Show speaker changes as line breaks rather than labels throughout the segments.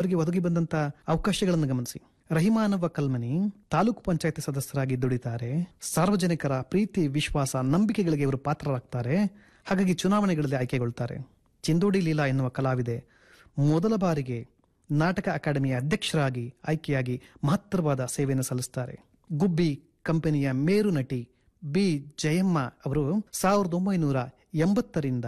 ಅವರಿಗೆ ಒದಗಿ ಬಂದಂತ ಅವಕಾಶಗಳನ್ನು ಗಮನಿಸಿ. ರಹಿಮಾನವ್ವ ಕಲ್ಮನಿ ತಾಲೂಕು ಪಂಚಾಯತಿ ಸದಸ್ಯರಾಗಿ ದುಡಿತಾರೆ. ಸಾರ್ವಜನಿಕರ ಪ್ರೀತಿ, ವಿಶ್ವಾಸ, ನಂಬಿಕೆಗಳಿಗೆ ಇವರು ಪಾತ್ರರಾಗ್ತಾರೆ. ಹಾಗಾಗಿ ಚುನಾವಣೆಗಳಲ್ಲಿ ಆಯ್ಕೆಗೊಳ್ತಾರೆ. ಚಿಂದೋಡಿ ಲೀಲಾ ಎನ್ನುವ ಕಲಾವಿದೆ ಮೊದಲ ಬಾರಿಗೆ ನಾಟಕ ಅಕಾಡೆಮಿಯ ಅಧ್ಯಕ್ಷರಾಗಿ ಆಯ್ಕೆಯಾಗಿ ಮಹತ್ತರವಾದ ಸೇವೆಯನ್ನು ಸಲ್ಲಿಸುತ್ತಾರೆ. ಗುಬ್ಬಿ ಕಂಪನಿಯ ಮೇರು ನಟಿ ಬಿ ಜಯಮ್ಮ ಅವರು 1980ರಿಂದ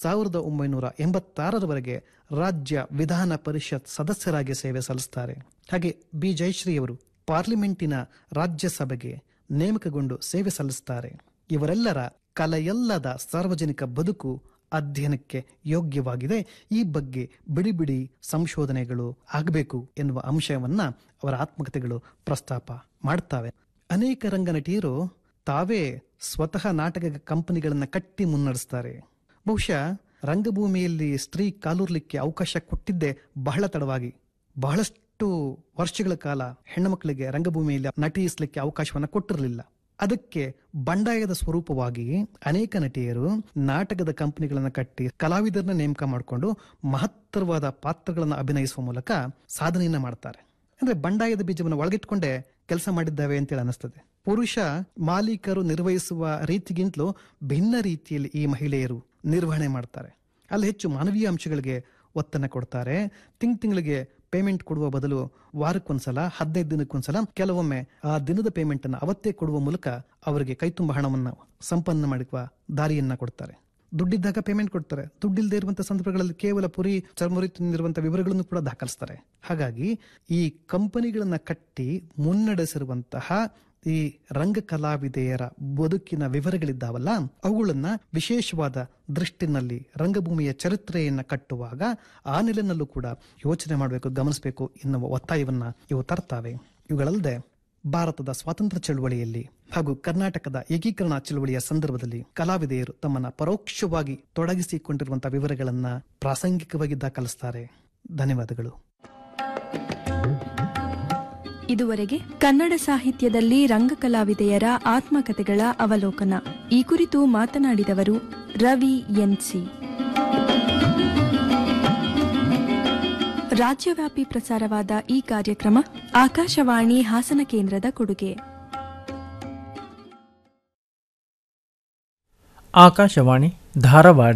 1986ರವರೆಗೆ ರಾಜ್ಯ ವಿಧಾನ ಪರಿಷತ್ ಸದಸ್ಯರಾಗಿ ಸೇವೆ ಸಲ್ಲಿಸುತ್ತಾರೆ. ಹಾಗೆ ಬಿ ಜಯಶ್ರೀ ಅವರು ಪಾರ್ಲಿಮೆಂಟಿನ ರಾಜ್ಯಸಭೆಗೆ ನೇಮಕಗೊಂಡು ಸೇವೆ ಸಲ್ಲಿಸುತ್ತಾರೆ. ಇವರೆಲ್ಲರ ಕಲೆಯಲ್ಲದ ಸಾರ್ವಜನಿಕ ಬದುಕು ಅಧ್ಯಯನಕ್ಕೆ ಯೋಗ್ಯವಾಗಿದೆ. ಈ ಬಗ್ಗೆ ಬಿಡಿ ಬಿಡಿ ಸಂಶೋಧನೆಗಳು ಆಗಬೇಕು ಎನ್ನುವ ಅಂಶವನ್ನ ಅವರ ಆತ್ಮಕಥೆಗಳು ಪ್ರಸ್ತಾಪ ಮಾಡ್ತವೆ. ಅನೇಕ ರಂಗನಟಿಯರು ತಾವೇ ಸ್ವತಃ ನಾಟಕ ಕಂಪನಿಗಳನ್ನ ಕಟ್ಟಿ ಮುನ್ನಡೆಸ್ತಾರೆ. ಬಹುಶಃ ರಂಗಭೂಮಿಯಲ್ಲಿ ಸ್ತ್ರೀ ಕಾಲೂರ್ಲಿಕ್ಕೆ ಅವಕಾಶ ಕೊಟ್ಟಿದ್ದೇ ಬಹಳ ತಡವಾಗಿ. ಬಹಳಷ್ಟು ವರ್ಷಗಳ ಕಾಲ ಹೆಣ್ಣು ಮಕ್ಕಳಿಗೆ ರಂಗಭೂಮಿಯಲ್ಲಿ ನಟಿಸಲಿಕ್ಕೆ ಅವಕಾಶವನ್ನ ಕೊಟ್ಟಿರಲಿಲ್ಲ. ಅದಕ್ಕೆ ಬಂಡಾಯದ ಸ್ವರೂಪವಾಗಿ ಅನೇಕ ನಟಿಯರು ನಾಟಕದ ಕಂಪನಿಗಳನ್ನು ಕಟ್ಟಿ ಕಲಾವಿದರನ್ನ ನೇಮಕ ಮಾಡಿಕೊಂಡು ಮಹತ್ತರವಾದ ಪಾತ್ರಗಳನ್ನು ಅಭಿನಯಿಸುವ ಮೂಲಕ ಸಾಧನೆಯನ್ನ ಮಾಡ್ತಾರೆ. ಅಂದ್ರೆ ಬಂಡಾಯದ ಬೀಜವನ್ನು ಒಳಗಿಟ್ಕೊಂಡೇ ಕೆಲಸ ಮಾಡಿದ್ದಾವೆ ಅಂತೇಳಿ ಅನಿಸ್ತದೆ. ಪುರುಷ ಮಾಲೀಕರು ನಿರ್ವಹಿಸುವ ರೀತಿಗಿಂತಲೂ ಭಿನ್ನ ರೀತಿಯಲ್ಲಿ ಈ ಮಹಿಳೆಯರು ನಿರ್ವಹಣೆ ಮಾಡ್ತಾರೆ. ಅಲ್ಲಿ ಹೆಚ್ಚು ಮಾನವೀಯ ಅಂಶಗಳಿಗೆ ಒತ್ತನ್ನು ಕೊಡ್ತಾರೆ. ತಿಂಗಳಿಗೆ ಪೇಮೆಂಟ್ ಕೊಡುವ ಬದಲು ವಾರಕ್ಕೊಂದ್ಸಲ, 15 ದಿನಕ್ಕೊಂದ್ಸಲ, ಕೆಲವೊಮ್ಮೆ ಆ ದಿನದ ಪೇಮೆಂಟ್ ಅನ್ನು ಅವತ್ತೇ ಕೊಡುವ ಮೂಲಕ ಅವರಿಗೆ ಕೈತುಂಬ ಹಣವನ್ನು ಸಂಪನ್ನ ಮಾಡುವ ದಾರಿಯನ್ನ ಕೊಡ್ತಾರೆ. ದುಡ್ಡಿದ್ದಾಗ ಪೇಮೆಂಟ್ ಕೊಡ್ತಾರೆ. ದುಡ್ಡಿಲ್ಲದೆ ಇರುವಂತಹ ಸಂದರ್ಭಗಳಲ್ಲಿ ಕೇವಲ ಪುರಿ ಚರ್ಮರಿತಿರುವಂತಹ ವಿವರಗಳನ್ನು ಕೂಡ ದಾಖಲಿಸ್ತಾರೆ. ಹಾಗಾಗಿ ಈ ಕಂಪನಿಗಳನ್ನ ಕಟ್ಟಿ ಮುನ್ನಡೆಸಿರುವಂತಹ ಈ ರಂಗ ಕಲಾವಿದೆಯರ ಬದುಕಿನ ವಿವರಗಳಿದ್ದಾವಲ್ಲ, ಅವುಗಳನ್ನ ವಿಶೇಷವಾದ ದೃಷ್ಟಿನಲ್ಲಿ ರಂಗಭೂಮಿಯ ಚರಿತ್ರೆಯನ್ನ ಕಟ್ಟುವಾಗ ಆ ನೆಲೆನಲ್ಲೂ ಕೂಡ ಯೋಚನೆ ಮಾಡಬೇಕು, ಗಮನಿಸಬೇಕು ಎನ್ನುವ ಒತ್ತಾಯವನ್ನ ಇವು ತರ್ತಾವೆ. ಇವುಗಳಲ್ಲದೆ ಭಾರತದ ಸ್ವಾತಂತ್ರ್ಯ ಚಳುವಳಿಯಲ್ಲಿ ಹಾಗೂ ಕರ್ನಾಟಕದ ಏಕೀಕರಣ ಚಳುವಳಿಯ ಸಂದರ್ಭದಲ್ಲಿ ಕಲಾವಿದೆಯರು ತಮ್ಮನ್ನ ಪರೋಕ್ಷವಾಗಿ ತೊಡಗಿಸಿಕೊಂಡಿರುವಂತಹ ವಿವರಗಳನ್ನ ಪ್ರಾಸಂಗಿಕವಾಗಿ ದಾಖಲಿಸ್ತಾರೆ. ಧನ್ಯವಾದಗಳು.
ಇದುವರೆಗೆ ಕನ್ನಡ ಸಾಹಿತ್ಯದಲ್ಲಿ ರಂಗಕಲಾವಿದೆಯರ ಆತ್ಮಕಥೆಗಳ ಅವಲೋಕನ, ಈ ಕುರಿತು ಮಾತನಾಡಿದವರು ರವಿ ಎನ್ಸಿ. ರಾಜ್ಯವ್ಯಾಪಿ ಪ್ರಸಾರವಾದ ಈ ಕಾರ್ಯಕ್ರಮ ಆಕಾಶವಾಣಿ ಹಾಸನ ಕೇಂದ್ರದ ಕೊಡುಗೆ.
ಆಕಾಶವಾಣಿ ಧಾರವಾಡ.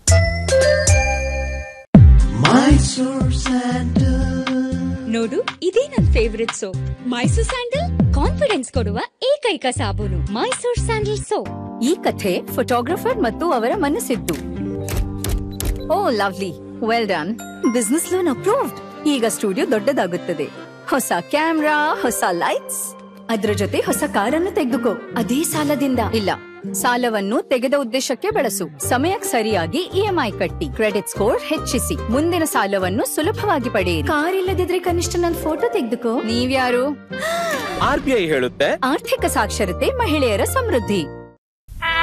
ನೋಡು, ಇದೇ ನನ್ favourite soap, Mysore sandal. Confidence ಕೊಡುವ ಏಕೈಕ ಸಾಬೂನು ಮೈಸೂರ್ ಸ್ಯಾಂಡಲ್ ಸೋಪ್.
ಈ ಕಥೆ ಫೋಟೋಗ್ರಫರ್ ಮತ್ತು ಅವರ ಮನಸ್ಸಿದ್ದು. ಓ lovely, well done. Business loan approved. ಈಗ ಸ್ಟುಡಿಯೋ ದೊಡ್ಡದಾಗುತ್ತದೆ. ಹೊಸ ಕ್ಯಾಮ್ರಾ, ಹೊಸ ಲೈಟ್ಸ್, ಅದರ ಜೊತೆ ಹೊಸ ಕಾರನ್ನು ತೆಗೆದುಕೋ. ಅದೇ ಸಾಲದಿಂದ? ಇಲ್ಲ, ಸಾಲವನ್ನು ತೆಗೆದ ಉದ್ದೇಶಕ್ಕೆ ಬಳಸು. ಸಮಯಕ್ಕೆ ಸರಿಯಾಗಿ ಇಎಂಐ ಕಟ್ಟಿ, ಕ್ರೆಡಿಟ್ ಸ್ಕೋರ್ ಹೆಚ್ಚಿಸಿ, ಮುಂದಿನ ಸಾಲವನ್ನು ಸುಲಭವಾಗಿ ಪಡೆಯಿರಿ. ಕಾರ್ ಇಲ್ಲದಿದ್ರೆ ಕನಿಷ್ಠ ನನ್ನ ಫೋಟೋ ತೆಗೆದುಕೋ. ನೀವ್ಯಾರು?
ಆರ್ಬಿಐ ಹೇಳುತ್ತೆ,
ಆರ್ಥಿಕ ಸಾಕ್ಷರತೆ ಮಹಿಳೆಯರ ಸಮೃದ್ಧಿ.